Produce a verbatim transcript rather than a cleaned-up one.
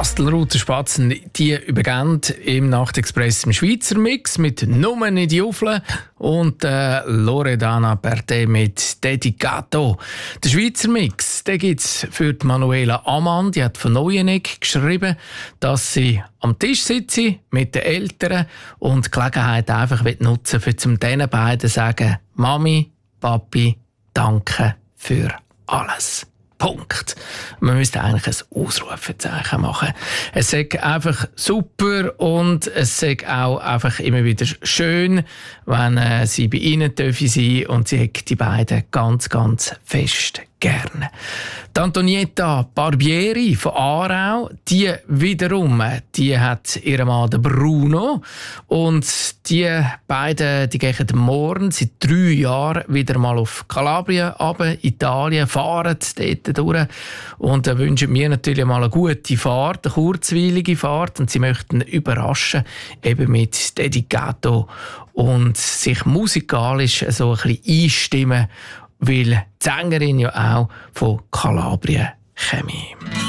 Bastelruther Spatzen, die übergeben im Nachtexpress im Schweizer Mix mit «Nummer nicht Juffeln» und äh, Loredana Berthe mit «Dedicato». Der Schweizer Mix, den gibt es für die Manuela Amann, die hat von Neueneck geschrieben, dass sie am Tisch sitze mit den Eltern und die Gelegenheit einfach nutzen will, um diesen beiden zu sagen: «Mami, Papi, danke für alles.» Punkt. Man müsste eigentlich ein Ausrufezeichen machen. Es ist einfach super und es ist auch einfach immer wieder schön, wenn äh, sie bei Ihnen dürfen sein, und sie hat die beiden ganz, ganz fest gerne. Die Antonietta Barbieri von Aarau, die wiederum, die hat ihren Mann Bruno, und die beiden, die gehen morgen seit drei Jahren wieder mal auf Kalabrien runter, Italien, fahren dort durch und wünschen mir natürlich mal eine gute Fahrt, eine kurzweilige Fahrt, und sie möchten überraschen, eben mit Dedicato und sich musikalisch so ein bisschen einstimmen, weil die Sängerin ja auch von Kalabrien käme.